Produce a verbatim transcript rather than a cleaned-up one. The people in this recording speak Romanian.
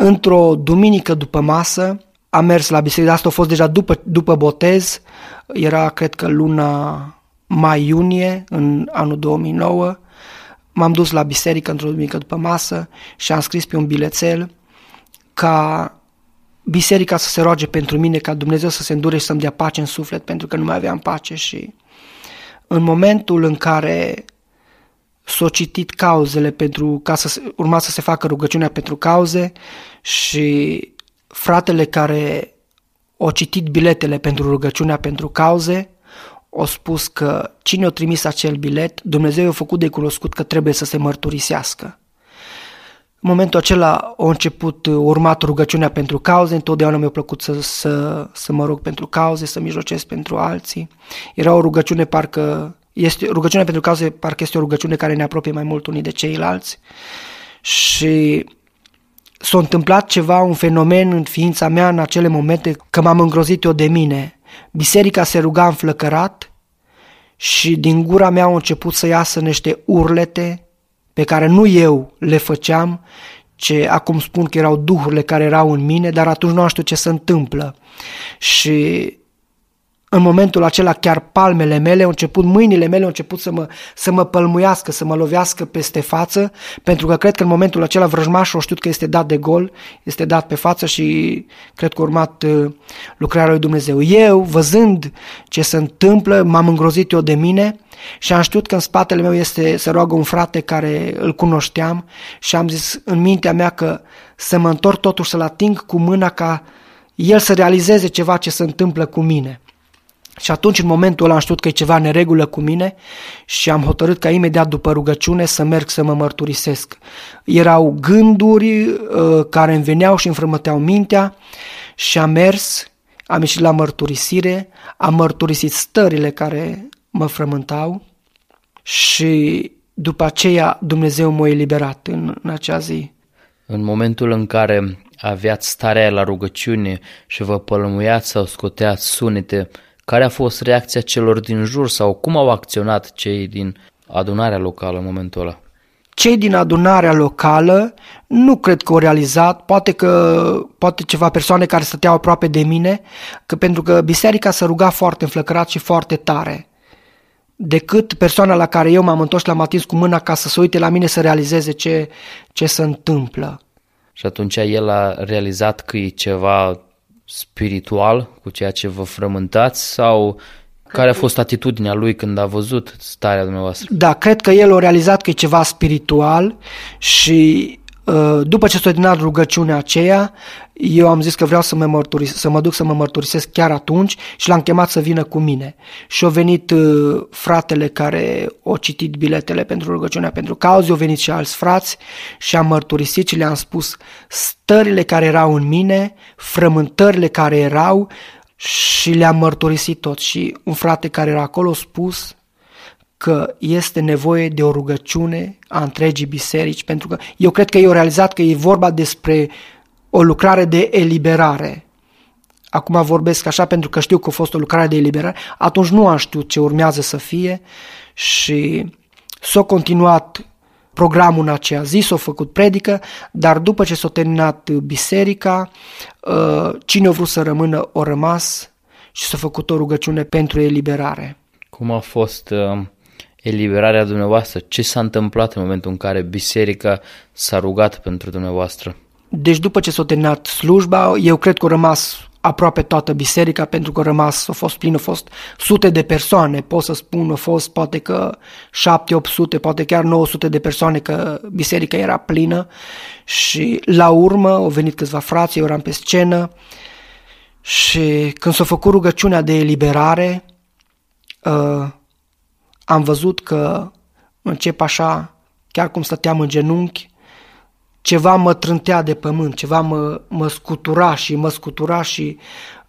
într-o duminică după masă am mers la biserică, asta a fost deja după, după botez, era cred că luna mai-iunie în anul două mii nouă, m-am dus la biserică într-o duminică după masă și am scris pe un bilețel ca biserica să se roage pentru mine, ca Dumnezeu să se îndure și să-mi dea pace în suflet, pentru că nu mai aveam pace. Și în momentul în care s-au citit cauzele pentru ca să urma să se facă rugăciunea pentru cauze și fratele care a citit biletele pentru rugăciunea pentru cauze a spus că cine a trimis acel bilet, Dumnezeu i-a făcut de cunoscut că trebuie să se mărturisească. În momentul acela a început urmat rugăciunea pentru cauze, întotdeauna mi-a plăcut să, să, să mă rog pentru cauze, să mijlocesc pentru alții. Era o rugăciune, parcă este, rugăciunea pentru cauze parcă este o rugăciune care ne apropie mai mult unii de ceilalți. Și s-a întâmplat ceva, un fenomen în ființa mea în acele momente că m-am îngrozit eu de mine. Biserica se ruga înflăcărat și din gura mea au început să iasă niște urlete pe care nu eu le făceam, ce acum spun că erau duhurile care erau în mine, dar atunci nu știu ce se întâmplă. Și în momentul acela chiar palmele mele au început, mâinile mele au început să mă, să mă pălmuiască, să mă lovească peste față, pentru că cred că în momentul acela vrăjmașul a știut că este dat de gol, este dat pe față și cred că a urmat uh, lucrarea lui Dumnezeu. Eu, văzând ce se întâmplă, m-am îngrozit eu de mine și am știut că în spatele meu este, se roagă un frate care îl cunoșteam și am zis în mintea mea că să mă întorc totuși să-l ating cu mâna ca el să realizeze ceva ce se întâmplă cu mine. Și atunci, în momentul ăla, am știut că e ceva neregulă cu mine și am hotărât ca imediat după rugăciune să merg să mă mărturisesc. Erau gânduri uh, care îmi veneau și îmi frământeau mintea și am mers, am ieșit la mărturisire, am mărturisit stările care mă frământau și după aceea Dumnezeu m-a eliberat în, în acea zi. În momentul în care aveați starea la rugăciune și vă pălmuiați sau scoteați sunete, care a fost reacția celor din jur sau cum au acționat cei din adunarea locală în momentul ăla? Cei din adunarea locală nu cred că au realizat, poate că poate ceva persoane care stăteau aproape de mine, că pentru că biserica se ruga foarte înflăcărat și foarte tare, decât persoana la care eu m-am întors și l-am atins cu mâna ca să se uite la mine să realizeze ce, ce se întâmplă. Și atunci el a realizat că e ceva spiritual cu ceea ce vă frământați sau care a fost atitudinea lui când a văzut starea dumneavoastră? Da, cred că el a realizat că e ceva spiritual și după ce s-a terminat rugăciunea aceea, eu am zis că vreau să mă, mărturis- să mă duc să mă mărturisesc chiar atunci și l-am chemat să vină cu mine. Și a venit uh, fratele care a citit biletele pentru rugăciunea pentru cauze, au venit și alți frați și am mărturisit și le-am spus stările care erau în mine, frământările care erau și le-am mărturisit tot. Și un frate care era acolo a spus că este nevoie de o rugăciune a întregii biserici, pentru că eu cred că ei au realizat că e vorba despre o lucrare de eliberare. Acum vorbesc așa pentru că știu că a fost o lucrare de eliberare, atunci nu am știut ce urmează să fie și s-a continuat programul în aceea zi, s-a făcut predică, dar după ce s-a terminat biserica, cine a vrut să rămână a rămas și s-a făcut o rugăciune pentru eliberare. Cum a fost eliberarea dumneavoastră? Ce s-a întâmplat în momentul în care biserica s-a rugat pentru dumneavoastră? Deci după ce s-a terminat slujba, eu cred că a rămas aproape toată biserica, pentru că a rămas, a fost plin, a fost sute de persoane, pot să spun, a fost poate că șapte opt sute, poate chiar nouă sute de persoane, că biserica era plină și la urmă au venit câțiva frați, eu eram pe scenă și când s-a făcut rugăciunea de eliberare, uh, am văzut că încep așa, chiar cum stăteam în genunchi, ceva mă trântea de pământ, ceva mă, mă scutura și mă scutura și